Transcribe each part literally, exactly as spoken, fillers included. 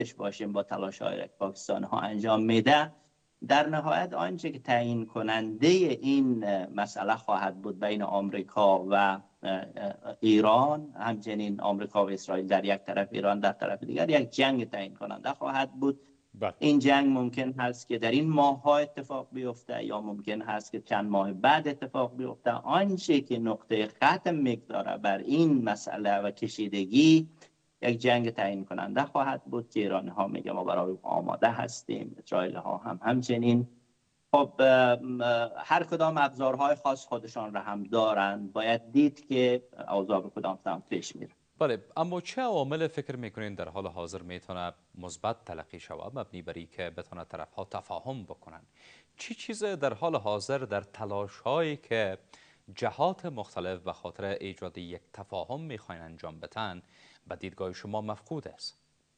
باشیم با تلاش‌هایی که پاکستان ها انجام میده. در نهایت آنچه که تعیین کننده این مسئله خواهد بود بین آمریکا و ایران، همچنین آمریکا و اسرائیل در یک طرف، ایران در طرف دیگر، یک جنگ تعیین کننده خواهد بود. بله. این جنگ ممکن هست که در این ماه ها اتفاق بیفته یا ممکن هست که چند ماه بعد اتفاق بیفته. آنچه که نقطه ختم میگذاره بر این مسئله و کشیدگی یک جنگ تعیین کننده خواهد بود که ایرانی ها میگه ما برای آماده هستیم، اسرائیل ها هم همچنین. خب هر کدام ابزارهای خاص خودشان را هم دارند، باید دید که اوضاع به کدام سمت پیش میره. بله، اما چه عوامل فکر میکنین در حال حاضر میتونه مثبت تلقی شود مبنی بر اینکه بتونه طرف ها تفاهم بکنن؟ چی چیز در حال حاضر در تلاش هایی که جهات مختلف به خاطر ایجاد یک تفاهم میخواین انجام بدن به دیدگاه شما مفقود است؟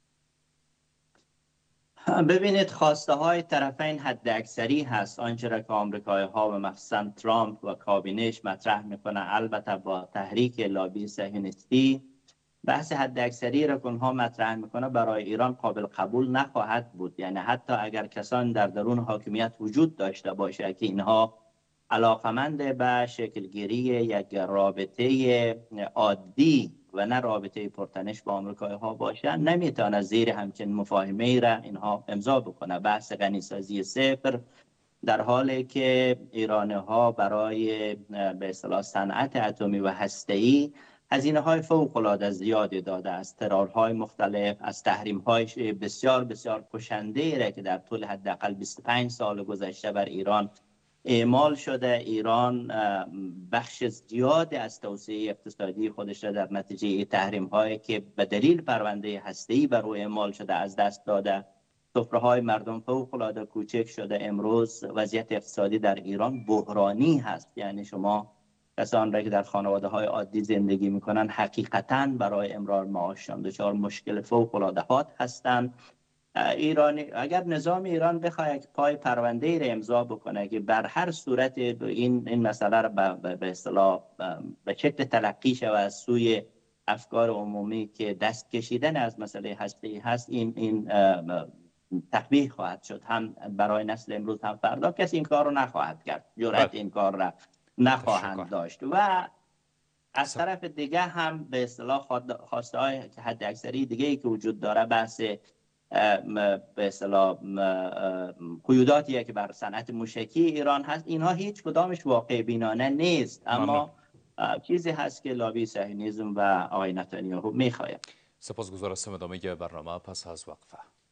ببینید، خواسته های طرفین حد اکثری هست. آنچه را که آمریکایی ها و مخصوصا ترامپ و کابینش مطرح میکنه، البته با تحریک لابی صهیونیستی، بحث حد اکثری را که اونها مطرح میکنه برای ایران قابل قبول نخواهد بود. یعنی حتی اگر کسان در درون حاکمیت وجود داشته باشه که اینها علاقمند به شکلگیری یک رابطه عادی و نه رابطه پرتنش با آمریکایی ها باشن، نمیتونه زیر همچین مفاهمه ای را اینها امضا بکنه. بحث غنیسازی صفر، در حالی که ایرانی ها برای به اصطلاح صنعت اتمی و هسته‌ای هزینه های فوق العاده زیادی داده، از ترورهای مختلف، از تحریم های بسیار بسیار کشنده ای که در طول حداقل بیست و پنج سال گذشته بر ایران اعمال شده. ایران بخش زیادی از توسعه اقتصادی خودش را در نتیجه تحریم هایی که به دلیل پرونده هسته‌ای بر او اعمال شده از دست داده. سفره های مردم فوق العاده کوچک شده. امروز وضعیت اقتصادی در ایران بحرانی هست. یعنی شما کسان را که در خانواده های عادی زندگی میکنن حقیقتاً برای امرار معاششان دچار مشکل فوق العاده حاد هستند. ایرانی اگر نظام ایران بخواهد پای پرونده ای را امضا بکنه که بر هر صورت این این مسئله را به اصطلاح به شکل تلقی شود از سوی افکار عمومی که دست کشیدن از مسئله هسته‌ای هست، این این تقبیح خواهد شد، هم برای نسل امروز هم فردا. کسی این کار رو نخواهد کرد، جرأت این کار را نخواهند داشت. و از طرف دیگه هم به اصطلاح خواسته های حد اکثری دیگه ای که وجود داره، بحث به اصطلاح قیوداتی که بر صنعت موشکی ایران هست، اینها هیچ کدامش واقع بینانه نیست، اما چیزی هست که لابی صهیونیسم و آقای نتانیاهو میخواهد. سپاسگزار هستم. ادامه برنامه پس از وقفه.